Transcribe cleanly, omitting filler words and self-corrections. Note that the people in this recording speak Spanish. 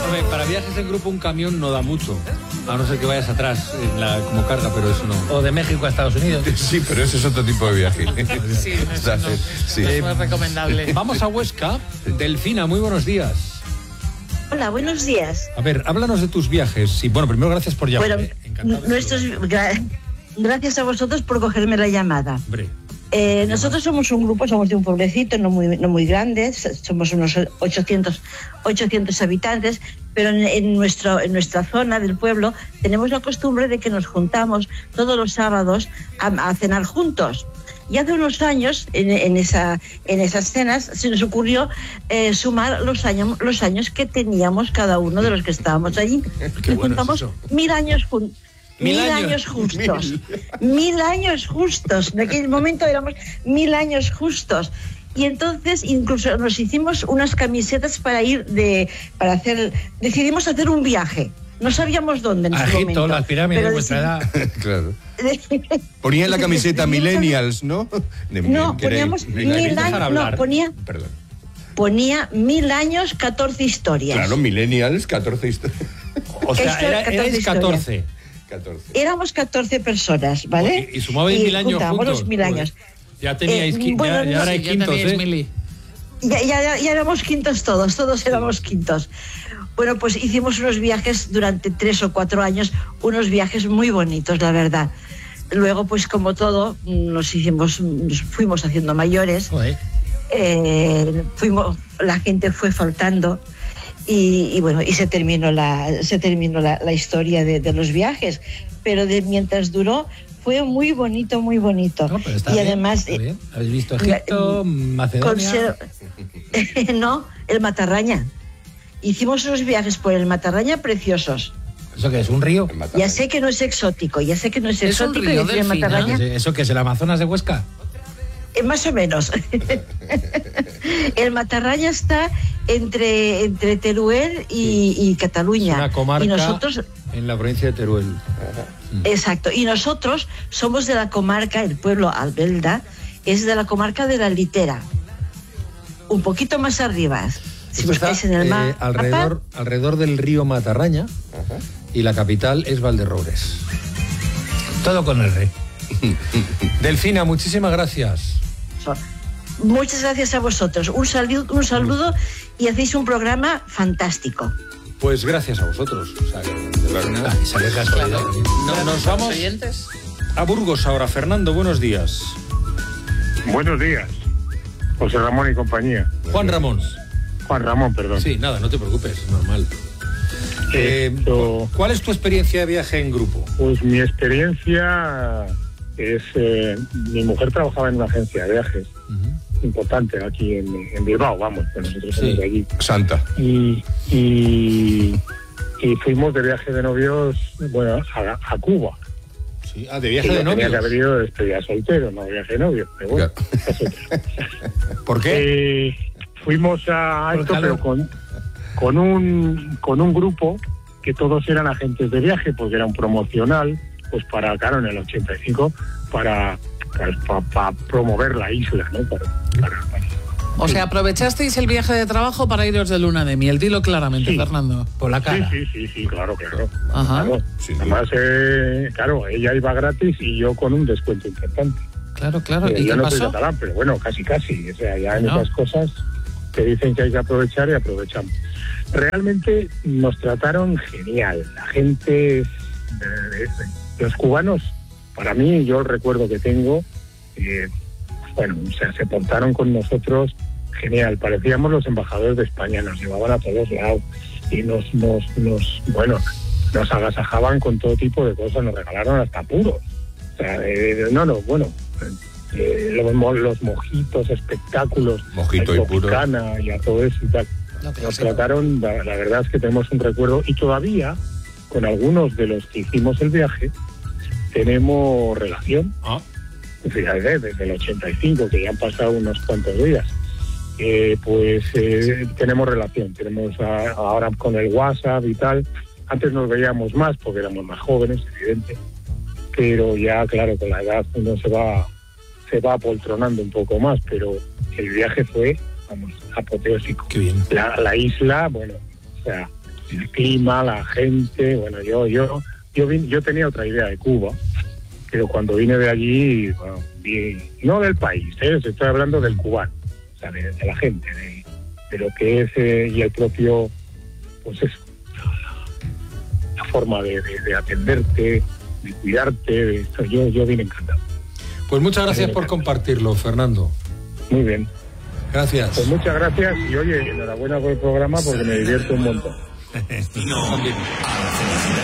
Hombre, para viajes en grupo un camión no da mucho, a no ser que vayas atrás como carga, pero eso no. O de México a Estados Unidos. Sí, pero ese es otro tipo de viaje. Sí, eso no, Sí. no es recomendable. Vamos a Huesca. Delfina, muy buenos días. Hola, buenos días. A ver, háblanos de tus viajes. Sí, bueno, primero gracias por llamar. Bueno, gracias a vosotros por cogerme la llamada. Hombre. Nosotros somos un grupo, somos de un pueblecito no muy grande, somos unos 800 habitantes, pero en nuestra zona del pueblo tenemos la costumbre de que nos juntamos todos los sábados a cenar juntos. Y hace unos años, en esas cenas, se nos ocurrió sumar los años que teníamos cada uno de los que estábamos allí. Qué y bueno juntamos es eso. 1000 años juntos. 1000 años justos. 1000 años justos. En aquel momento éramos 1000 años justos. Y entonces incluso nos hicimos unas camisetas decidimos hacer un viaje. No sabíamos dónde en ese Egipto, momento. las pirámides de pero vuestra edad. Claro. Ponía en la camiseta Millennials, ¿no? No, poníamos 1000 años. No, Perdón. ponía 1000 años, 14 historias. Claro, Millennials, 14 historias. O sea, erais 14. 14. Éramos 14 personas, ¿vale? Y sumabais 1000 años juntábamos juntos. los 1000 años. Ya teníais bueno, ya erais Ya quintos, tenéis ¿eh? mili. Ya éramos quintos todos éramos quintos. Bueno, pues hicimos unos viajes durante 3 o 4 años, unos viajes muy bonitos, la verdad. Luego, pues como todo, nos fuimos haciendo mayores, Joder. la gente fue faltando y bueno, y se terminó la historia de los viajes. Pero mientras duró, fue muy bonito, muy bonito. No, pero está y bien, además está bien. ¿Habéis visto Egipto, Macedonia? no, el Matarraña. Hicimos unos viajes por el Matarraña preciosos. ¿Eso qué es? ¿Un río? Ya sé que no es exótico, Es un río, decir el Delfina. Matarraña. ¿Eso qué es? ¿El Amazonas de Huesca? Más o menos. El Matarraña está entre Teruel y Cataluña. Es una comarca y nosotros, en la provincia de Teruel. exacto. Y nosotros somos de la comarca, el pueblo Albelda, es de la comarca de la Litera. Un poquito más arriba. Si Esto buscáis está, en el mapa. alrededor del río Matarraña. Y la capital es Valderroures. Todo con R. Delfina, muchísimas gracias. Muchas gracias a vosotros. Un saludo y hacéis un programa fantástico. Pues gracias a vosotros. O sea, de verdad. Y sale casualidad. Nos vamos ¿Oyentes? a Burgos ahora. Fernando, buenos días. Buenos días, José Ramón y compañía. Juan Ramón. Juan Ramón, perdón. Sí, nada, no te preocupes, normal. ¿Cuál es tu experiencia de viaje en grupo? Pues mi experiencia es... mi mujer trabajaba en una agencia de viajes importante aquí en Bilbao, vamos, que nosotros somos de allí. Santa. Y fuimos de viaje de novios, bueno, a Cuba. Sí, de viaje de Tenía que novios. haber ido de despedida soltero, no de viaje de novios, pero bueno, es otra. ¿Por qué? Fuimos a Por esto, calor. pero con un grupo que todos eran agentes de viaje, porque era un promocional, pues claro, en el 85, para promover la isla, ¿no? O sea, aprovechasteis el viaje de trabajo para iros de luna de miel. Dilo claramente, Sí. Fernando. Por la cara. Sí, claro. Ajá. Claro. Sí. Además, claro, ella iba gratis y yo con un descuento importante. Claro. ¿Y Yo qué no soy pasó? catalán, pero bueno, casi. O sea, ya en No. esas cosas te dicen que hay que aprovechar y aprovechamos. Realmente nos trataron genial. La gente, los cubanos, para mí, yo el recuerdo que tengo, bueno, o sea, se portaron con nosotros genial. Parecíamos los embajadores de España, nos llevaban a todos lados y nos agasajaban con todo tipo de cosas, nos regalaron hasta puros. O sea, los mojitos, espectáculos, Mojito a y puro. Tropicana y a todo eso y tal. Nos trataron, la verdad es que tenemos un recuerdo y todavía con algunos de los que hicimos el viaje tenemos relación. Fíjate, desde el 85, que ya han pasado unos cuantos días, tenemos relación. Tenemos ahora con el WhatsApp y tal. Antes nos veíamos más porque éramos más jóvenes, evidente, pero ya, claro, con la edad uno se va apoltronando un poco más, pero el viaje fue, vamos, apoteósico. Qué bien. La isla, bueno, o sea, El clima, la gente, bueno, yo tenía otra idea de Cuba, pero cuando vine de allí, bueno, no del país, estoy hablando del cubano, o sea, de la gente, de lo que es y el propio, pues eso, la forma de atenderte, de cuidarte, de esto, yo vine encantado. Pues muchas gracias por compartirlo, Fernando. Muy bien. Gracias. Pues muchas gracias y oye, enhorabuena por el programa porque me divierto un montón. También.